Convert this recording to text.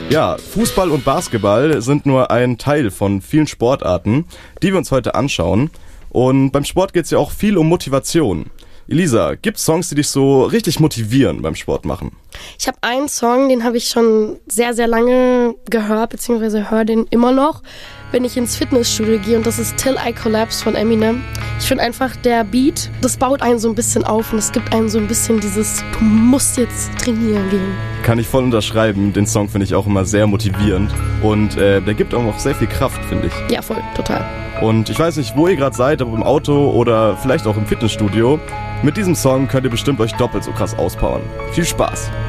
Ja, Fußball und Basketball sind nur ein Teil von vielen Sportarten, die wir uns heute anschauen. Und beim Sport geht es ja auch viel um Motivation. Elisa, gibt's Songs, die dich so richtig motivieren beim Sport machen? Ich habe einen Song, den habe ich schon sehr, sehr lange gehört, beziehungsweise höre den immer noch, wenn ich ins Fitnessstudio gehe, und das ist Till I Collapse von Eminem. Ich finde einfach, der Beat, das baut einen so ein bisschen auf und es gibt einem so ein bisschen dieses, du musst jetzt trainieren gehen. Kann ich voll unterschreiben, den Song finde ich auch immer sehr motivierend und der gibt auch noch sehr viel Kraft, finde ich. Ja, voll, total. Und ich weiß nicht, wo ihr gerade seid, ob im Auto oder vielleicht auch im Fitnessstudio. Mit diesem Song könnt ihr bestimmt euch doppelt so krass auspowern. Viel Spaß!